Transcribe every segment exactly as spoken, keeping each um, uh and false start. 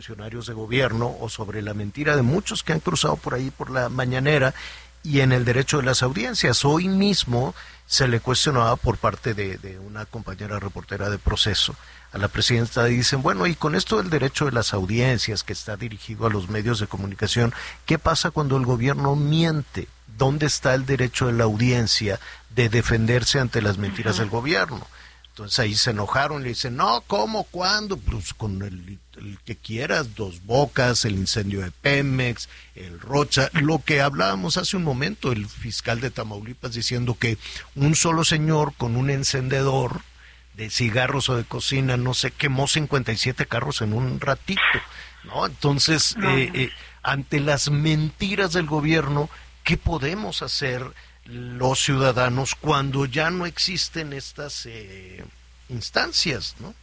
funcionarios de gobierno o sobre la mentira de muchos que han cruzado por ahí por la mañanera y en el derecho de las audiencias. Hoy mismo se le cuestionaba por parte de, de una compañera reportera de Proceso a la presidenta y dicen, bueno, y con esto del derecho de las audiencias que está dirigido a los medios de comunicación, ¿qué pasa cuando el gobierno miente? ¿Dónde está el derecho de la audiencia de defenderse ante las mentiras del gobierno? Entonces ahí se enojaron, le dicen, no, ¿cómo? ¿Cuándo? Pues con el, el que quieras, Dos Bocas, el incendio de Pemex, el Rocha, lo que hablábamos hace un momento, el fiscal de Tamaulipas diciendo que un solo señor con un encendedor de cigarros o de cocina, no sé, quemó cincuenta y siete carros en un ratito, ¿no? Entonces, eh, eh, ante las mentiras del gobierno, ¿qué podemos hacer los ciudadanos cuando ya no existen estas eh, instancias, no?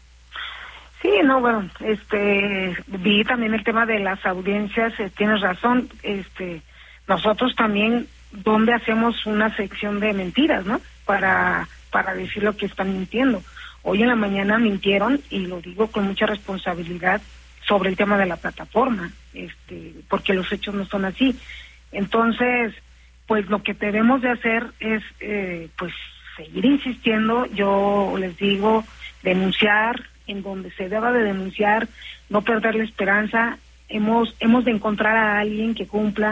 Sí, no, bueno, este, vi también el tema de las audiencias, eh, tienes razón, este, nosotros también, ¿dónde hacemos una sección de mentiras, no? Para, para decir lo que están mintiendo. Hoy en la mañana mintieron, y lo digo con mucha responsabilidad, sobre el tema de la plataforma, este, porque los hechos no son así. Entonces, pues lo que debemos de hacer es, eh, pues, seguir insistiendo. Yo les digo, denunciar en donde se deba de denunciar, no perder la esperanza. Hemos hemos de encontrar a alguien que cumpla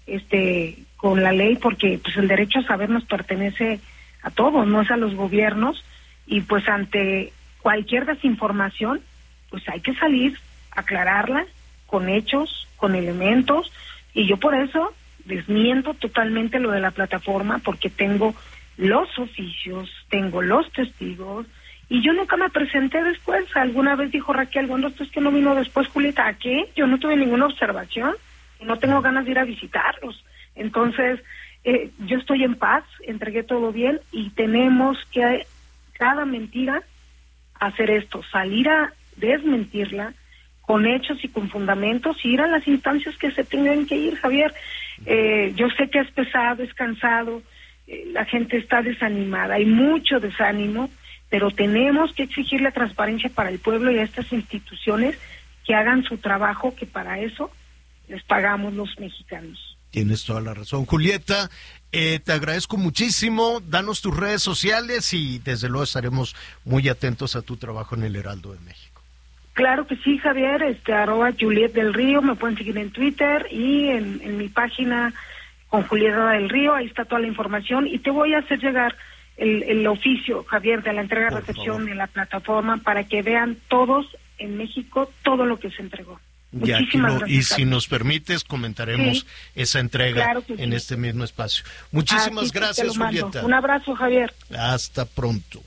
este con la ley, porque pues el derecho a saber nos pertenece a todos, no es a los gobiernos, y pues ante cualquier desinformación, pues hay que salir, aclararla con hechos, con elementos, y yo por eso desmiento totalmente lo de la plataforma, porque tengo los oficios, tengo los testigos, y yo nunca me presenté después. Alguna vez dijo Raquel, bueno, esto es que no vino después, Julieta, ¿a qué? Yo no tuve ninguna observación, y no tengo ganas de ir a visitarlos. Entonces, eh, yo estoy en paz, entregué todo bien, y tenemos que, cada mentira, hacer esto, salir a desmentirla, con hechos y con fundamentos, y ir a las instancias que se tengan que ir, Javier. Eh, yo sé que es pesado, es cansado, eh, la gente está desanimada, hay mucho desánimo, pero tenemos que exigirle transparencia para el pueblo y a estas instituciones que hagan su trabajo, que para eso les pagamos los mexicanos. Tienes toda la razón, Julieta. Eh, te agradezco muchísimo. Danos tus redes sociales y desde luego estaremos muy atentos a tu trabajo en el Heraldo de México. Claro que sí, Javier, este, arroba Juliet del Río, me pueden seguir en Twitter y en, en mi página con Julieta del Río, ahí está toda la información, y te voy a hacer llegar el, el oficio, Javier, de la entrega-recepción de la plataforma, para que vean todos en México todo lo que se entregó. Ya, Muchísimas lo, gracias. y si nos permites, comentaremos sí, esa entrega claro que en sí. este mismo espacio. Muchísimas Aquí gracias, Julieta. Un abrazo, Javier. Hasta pronto.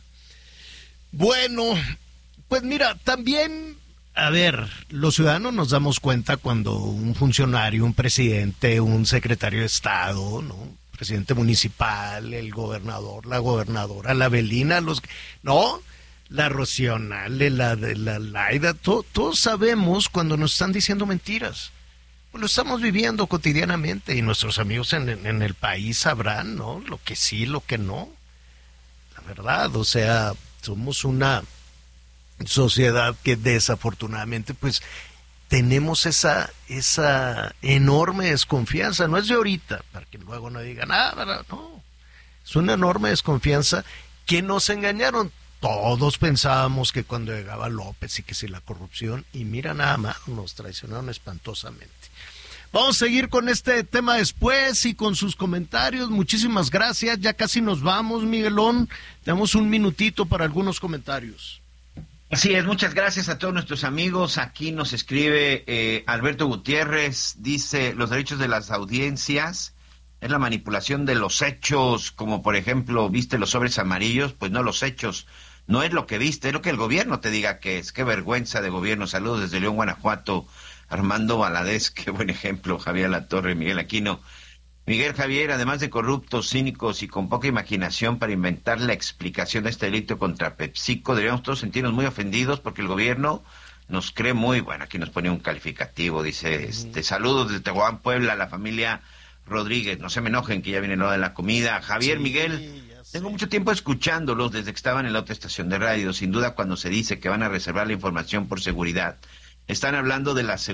Bueno, pues mira, también, a ver, los ciudadanos nos damos cuenta cuando un funcionario, un presidente, un secretario de Estado, ¿no? Presidente municipal, el gobernador, la gobernadora, la Belina, los, ¿no? La Rocionale, la de la Laida, to, todos sabemos cuando nos están diciendo mentiras. Pues lo estamos viviendo cotidianamente y nuestros amigos en, en el país sabrán, ¿no? Lo que sí, lo que no. La verdad, o sea, somos una sociedad que desafortunadamente, pues, tenemos esa esa enorme desconfianza. No es de ahorita, para que luego no digan, ah, no. Es una enorme desconfianza que nos engañaron. Todos pensábamos que cuando llegaba López y que si la corrupción, y mira nada más, nos traicionaron espantosamente. Vamos a seguir con este tema después y con sus comentarios. Muchísimas gracias, ya casi nos vamos, Miguelón. Tenemos un minutito para algunos comentarios. Así es, muchas gracias a todos nuestros amigos. Aquí nos escribe eh, Alberto Gutiérrez, dice, los derechos de las audiencias es la manipulación de los hechos, como por ejemplo, viste los sobres amarillos, pues no los hechos. No es lo que viste, es lo que el gobierno te diga que es. Qué vergüenza de gobierno. Saludos desde León, Guanajuato. Armando Valadez, qué buen ejemplo. Javier Latorre, Miguel Aquino. Miguel Javier, además de corruptos, cínicos y con poca imaginación para inventar la explicación de este delito contra PepsiCo, deberíamos todos sentirnos muy ofendidos porque el gobierno nos cree muy... Bueno, aquí nos pone un calificativo, dice, este, saludos desde Tehuacán, Puebla, la familia Rodríguez. No se me enojen que ya viene la hora de la comida. Javier, sí, Miguel... Tengo mucho tiempo escuchándolos desde que estaban en la otra estación de radio. Sin duda, cuando se dice que van a reservar la información por seguridad, están hablando de la